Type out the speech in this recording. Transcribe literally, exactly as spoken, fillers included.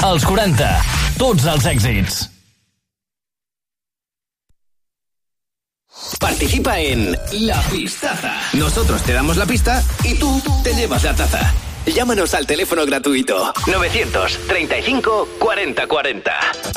Els quaranta. Tots els èxits. Participa en La Pistaza. Nosotros te damos la pista y tú te llevas la taza. Llámanos al teléfono gratuito novecientos treinta y cinco cuarenta cuarenta.